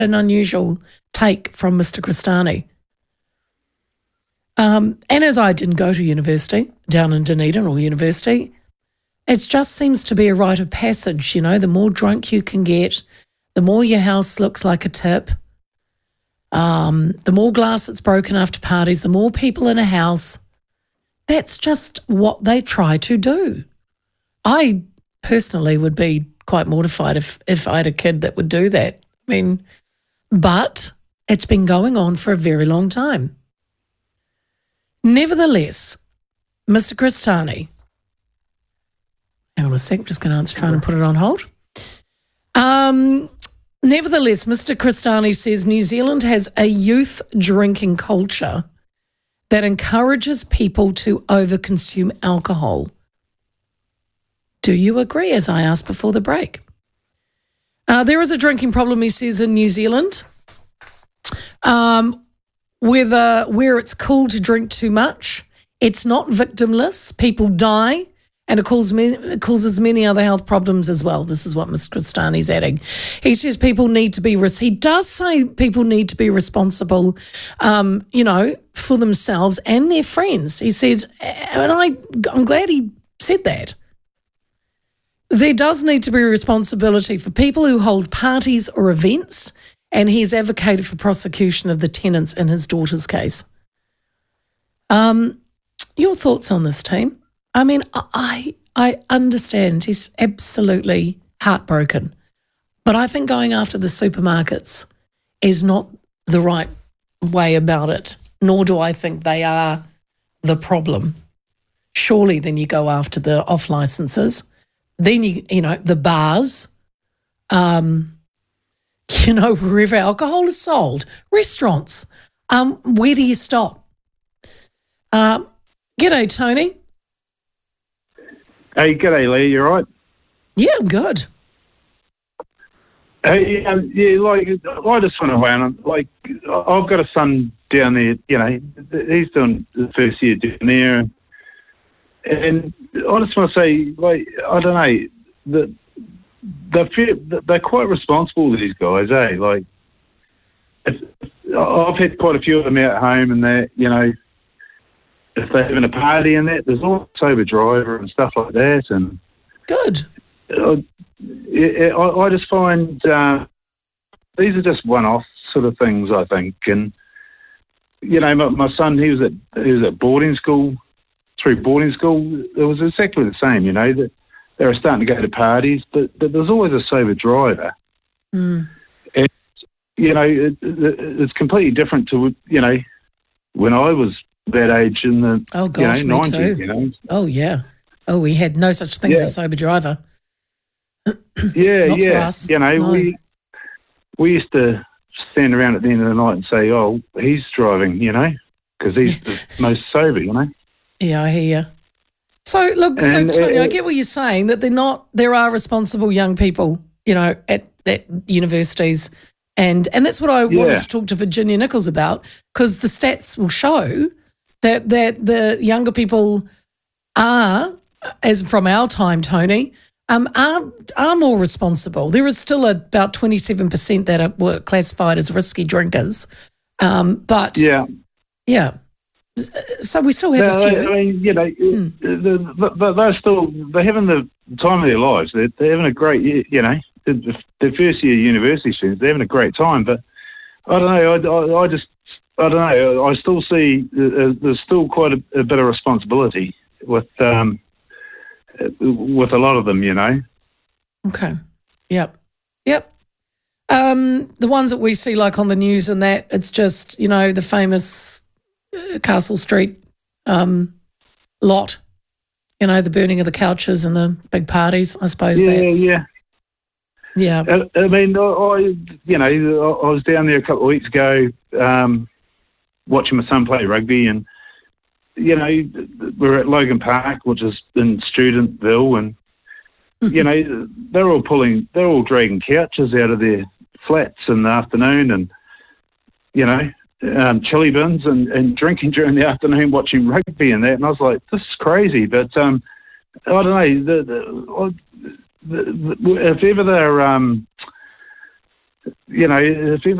an unusual take from Mr. Cristani. And as I didn't go to university down in Dunedin or university, it just seems to be a rite of passage, you know, the more drunk you can get, the more your house looks like a tip, the more glass that's broken after parties, the more people in a house. That's just what they try to do. I personally would be quite mortified if I had a kid that would do that. I mean, but it's been going on for a very long time. Nevertheless, Mr. Cristani, hang on a sec, I'm just going to answer the phone and put it on hold. Nevertheless, Mr. Cristani says New Zealand has a youth drinking culture that encourages people to overconsume alcohol. Do you agree, as I asked before the break? There is a drinking problem, he says, in New Zealand, where it's cool to drink too much. It's not victimless. People die, and it causes many other health problems as well. This is what Mr. Cristani's adding. He says he does say people need to be responsible, for themselves and their friends. He says, and I'm glad he said that. There does need to be a responsibility for people who hold parties or events, and he's advocated for prosecution of the tenants in his daughter's case. Your thoughts on this, team? I mean, I understand he's absolutely heartbroken, but I think going after the supermarkets is not the right way about it, nor do I think they are the problem. Surely then you go after the off licenses, then the bars, wherever alcohol is sold, restaurants. Where do you stop? G'day, Tony. Hey, g'day, Lee. You all right? Yeah, I'm good. Hey, I just want to weigh on. I've got a son down there. He's doing the first year down there, and I just want to say, I don't know, they're quite responsible, these guys, eh? I've had quite a few of them out at home, and they, if they're having a party and that, there's always a sober driver and stuff like that. And good. I just find these are just one-off sort of things, I think. And my son, he was at boarding school. Through boarding school, it was exactly the same. That they were starting to go to parties, but there's always a sober driver. Mm. And it's completely different to when I was that age in the 90s. Oh yeah. Oh, we had no such thing as a sober driver. Yeah, Not yeah. For us. No. We used to stand around at the end of the night and say, "Oh, he's driving," because he's the most sober, Yeah, I hear you. So look, Tony, I get what you're saying, that there are responsible young people, at universities, and that's what I wanted to talk to Virginia Nichols about, because the stats will show that the younger people are, as from our time, Tony, are more responsible. There is still about 27% that were classified as risky drinkers, but yeah. So we still have a few. I mean, they're having the time of their lives. They're having a great year, the first year university students, they're having a great time. But I don't know, I don't know. I still see there's still quite a bit of responsibility with a lot of them, Okay. Yep. The ones that we see like on the news and that, it's just, the famous Castle Street lot, the burning of the couches and the big parties, I suppose. Yeah. I mean, I was down there a couple of weeks ago watching my son play rugby, and we're at Logan Park, which is in Studentville, and they're all dragging couches out of their flats in the afternoon, and chili bins and drinking during the afternoon, watching rugby and that. And I was like, this is crazy. But I don't know. If ever they're you know, if